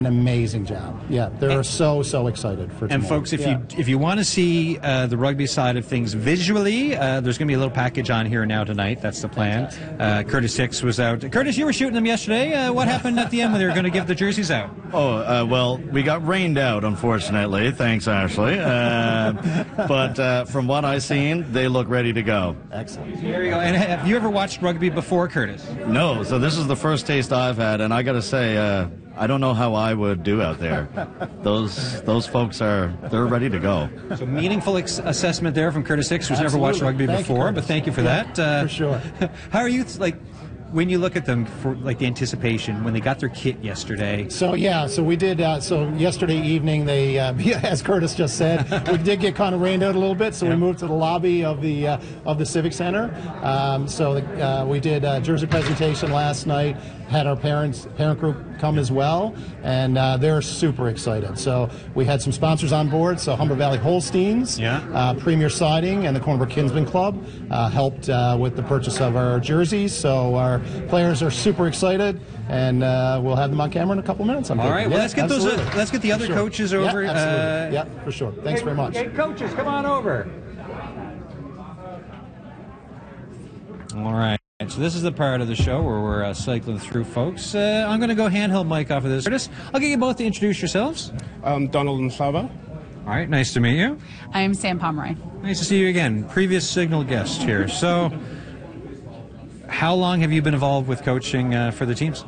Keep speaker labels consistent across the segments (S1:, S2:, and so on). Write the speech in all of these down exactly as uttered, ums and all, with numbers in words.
S1: an amazing job. Yeah, they're and, so so excited for tomorrow.
S2: And folks, if
S1: yeah.
S2: you if you want to see uh, the rugby side of things visually, uh, there's going to be a little package on here now tonight. That's the plan. Uh, Curtis Hicks was out. Curtis, you were shooting them yesterday. Uh, what happened at the end when they were going to give the jerseys out?
S3: Oh uh, well, we got rained out, unfortunately. Thanks, Ashley. Uh, but uh, from what I've seen, they look ready to go.
S1: Excellent.
S2: There you go. And have you ever watched rugby before, Curtis?
S3: No. So this is the first taste I've had, and I got to say. Uh, I don't know how I would do out there. Those those folks are they're ready to go.
S2: So meaningful ex- assessment there from Curtis Hicks, who's
S1: Absolutely.
S2: never watched rugby
S1: thank
S2: before,
S1: you,
S2: but thank you for
S1: yeah,
S2: that. Uh,
S1: for sure.
S2: How are you like when you look at them for like the anticipation when they got their kit yesterday?
S1: So yeah, so we did. Uh, so yesterday evening, they, uh, as Curtis just said, we did get kind of rained out a little bit. So yeah. we moved to the lobby of the uh, of the Civic Center. Um, so the, uh, we did a jersey presentation last night. Had our parents parent group come as well, and uh, they're super excited. So we had some sponsors on board. So Humber Valley Holsteins,
S2: yeah.
S1: uh, Premier Siding, and the Corner Brook Kinsman Club uh, helped uh, with the purchase of our jerseys. So our players are super excited, and uh, we'll have them on camera in a couple minutes. I'm
S2: All right, well,
S1: yeah,
S2: let's get
S1: absolutely.
S2: those. Uh, let's get the other
S1: sure.
S2: coaches over.
S1: Yeah, absolutely.
S2: Uh,
S1: yeah, for sure. Thanks
S2: hey,
S1: very much.
S2: Hey, coaches, come on over. All right. So this is the part of the show where we're uh, cycling through folks. Uh, I'm going to go handheld mic off of this. Curtis, I'll get you both to introduce yourselves.
S4: Um, Donald and Slava.
S2: All right, nice to meet you.
S5: I'm Sam Pomeroy.
S2: Nice to see you again. Previous Signal guest here. So, how long have you been involved with coaching uh, for the teams?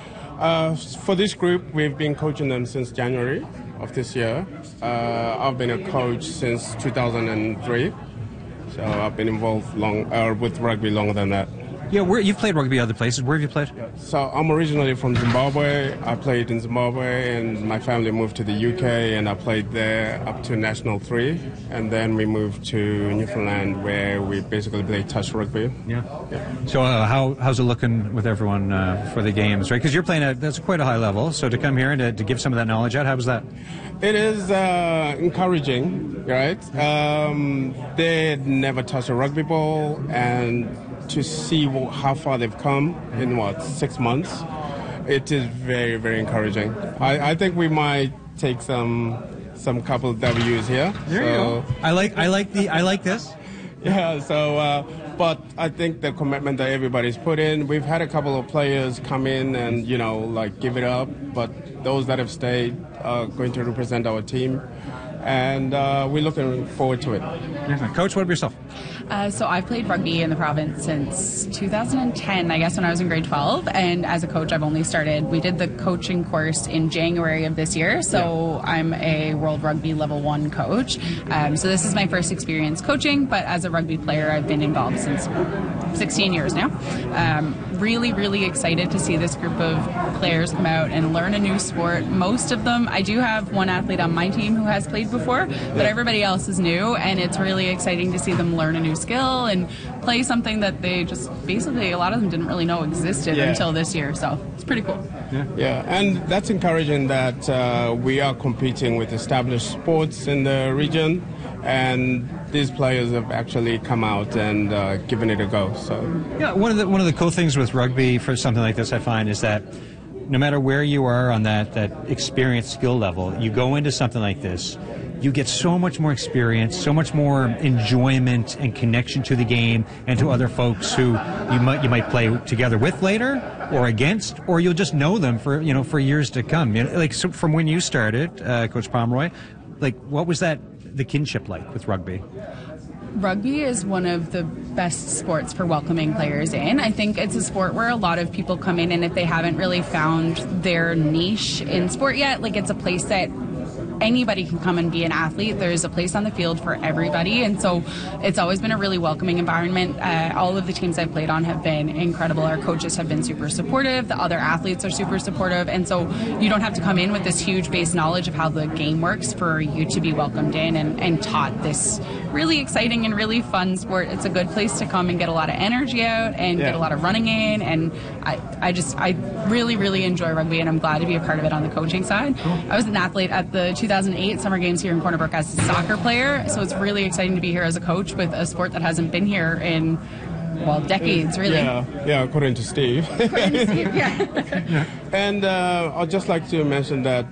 S4: Uh, for this group, we've been coaching them since January of this year. Uh, I've been a coach since two thousand three, so I've been involved long uh, with rugby longer than that.
S2: Yeah, where you've played rugby other places. Where have you played?
S4: So I'm originally from Zimbabwe. I played in Zimbabwe, and my family moved to the U K, and I played there up to National three, and then we moved to Newfoundland, where we basically play touch rugby.
S2: Yeah. yeah. So uh, how how's it looking with everyone uh, for the games, right? Because you're playing at that's quite a high level. So to come here and to, to give some of that knowledge out, how was that?
S4: It is uh, encouraging, right? Um, they never touched a rugby ball, and to see how far they've come in what six months, it is very, very encouraging. I, I think we might take some some couple of W's here.
S2: There
S4: so,
S2: you go. I like I like the I like this.
S4: Yeah. So, uh, but I think the commitment that everybody's put in. We've had a couple of players come in and you know like give it up, but those that have stayed are going to represent our team. And uh, we're looking forward to it.
S2: Yeah. Coach, what about yourself?
S5: Uh, so I've played rugby in the province since two thousand ten, I guess, when I was in grade twelve. And as a coach, I've only started, we did the coaching course in January of this year. So yeah. I'm a World Rugby Level one coach. Um, so this is my first experience coaching, but as a rugby player, I've been involved since sixteen years now. Um, really, really excited to see this group of players come out and learn a new sport. Most of them, I do have one athlete on my team who has played before, but everybody else is new, and it's really exciting to see them learn a new skill and play something that they just basically, a lot of them didn't really know existed yeah. until this year, so it's pretty cool.
S4: Yeah, yeah. And that's encouraging that uh, we are competing with established sports in the region, and these players have actually come out and uh, given it a go. So
S2: yeah, one of the one of the cool things with rugby for something like this, I find, is that no matter where you are on that that experience skill level, you go into something like this, you get so much more experience, so much more enjoyment and connection to the game and to other folks who you might you might play together with later or against, or you'll just know them for you know for years to come. You know, like so from when you started, uh, Coach Pomeroy, like what was that the kinship like with rugby?
S5: Rugby is one of the best sports for welcoming players in. I think it's a sport where a lot of people come in, and if they haven't really found their niche in sport yet, like it's a place that anybody can come and be an athlete. There's a place on the field for everybody, and so it's always been a really welcoming environment. Uh, all of the teams I've played on have been incredible. Our coaches have been super supportive. The other athletes are super supportive, and so you don't have to come in with this huge base knowledge of how the game works for you to be welcomed in and, and taught this really exciting and really fun sport. It's a good place to come and get a lot of energy out and yeah. get a lot of running in, and I, I just I really, really enjoy rugby, and I'm glad to be a part of it on the coaching side. Cool. I was an athlete at the two thousand eight Summer Games here in Corner Brook as a soccer player, so it's really exciting to be here as a coach with a sport that hasn't been here in, well, decades, really.
S4: Yeah, yeah, according to Steve.
S5: According to Steve, yeah.
S4: And uh, I'd just like to mention that